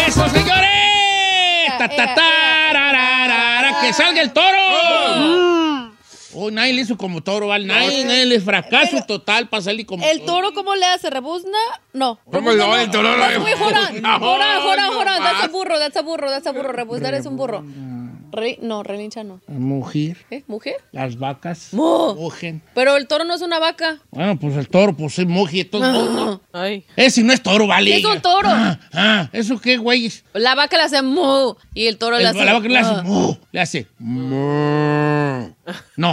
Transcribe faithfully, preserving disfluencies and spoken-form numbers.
¡Eso, señores! Ta, ta, ta, ra, ra, ra, ra, ¡que salga el toro! Oh, nadie le hizo como toro, ¿vale? Nadie, nadie le fracaso Pero, total para salir como ¿El toro cómo le hace? ¿Rebuzna? No. ¿Cómo no? El toro no That's le- muy joran. No, Joran, joran, no joran. That's a más. burro, that's a burro, that's a burro. Rebuznar es un burro. Re- no, relincha no. mujer. ¿Eh? ¿Mujer? Las vacas Mu. mugen. Pero el toro no es una vaca. Bueno, pues el toro, pues es mujer. Entonces, ¿no? Ay. Ese no es toro, ¿vale? Es un toro. Ah, ah, ¿eso qué, güey? La vaca le hace mu y el toro le El- hace. La vaca le hace ah. mu, le hace mu. No.